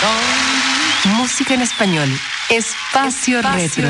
Música en español. Espacio Retro.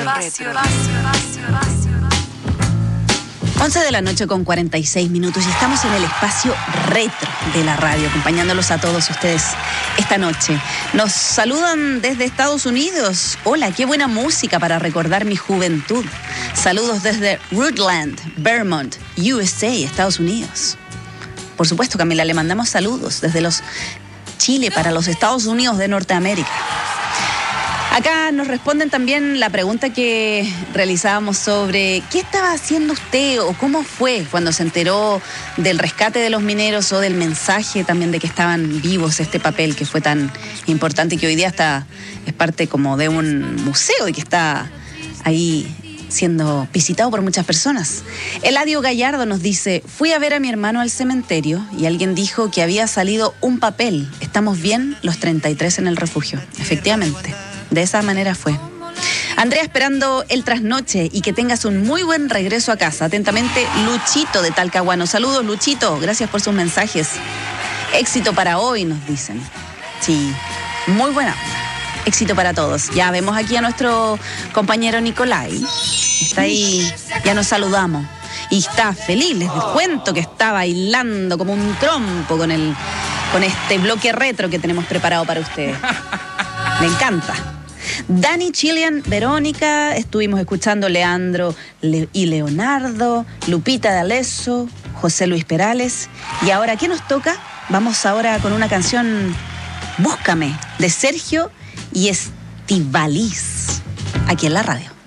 11 de la noche con 46 minutos y estamos en el espacio retro de la radio, acompañándolos a todos ustedes esta noche. Nos saludan desde Estados Unidos. Hola, qué buena música para recordar mi juventud. Saludos desde Rutland, Vermont, USA, Estados Unidos. Por supuesto, Camila, le mandamos saludos desde Chile para los Estados Unidos de Norteamérica. Acá nos responden también la pregunta que realizábamos sobre qué estaba haciendo usted o cómo fue cuando se enteró del rescate de los mineros o del mensaje también de que estaban vivos, este papel que fue tan importante y que hoy día es parte como de un museo y que está ahí siendo visitado por muchas personas. Eladio Gallardo nos dice: fui a ver a mi hermano al cementerio y alguien dijo que había salido un papel. Estamos bien los 33 en el refugio. Efectivamente. De esa manera fue. Andrea, esperando el trasnoche y que tengas un muy buen regreso a casa. Atentamente, Luchito de Talcahuano. Saludos, Luchito. Gracias por sus mensajes. Éxito para hoy, nos dicen. Sí, muy buena. Éxito para todos. Ya vemos aquí a nuestro compañero Nicolai. Está ahí, ya nos saludamos. Y está feliz, les cuento que está bailando como un trompo con este bloque retro que tenemos preparado para ustedes. Me encanta. Dani, Chilian, Verónica, estuvimos escuchando Leandro y Leonardo, Lupita D'Alesso, José Luis Perales. Y ahora, ¿qué nos toca? Vamos ahora con una canción, Búscame, de Sergio y Estivaliz, aquí en la radio.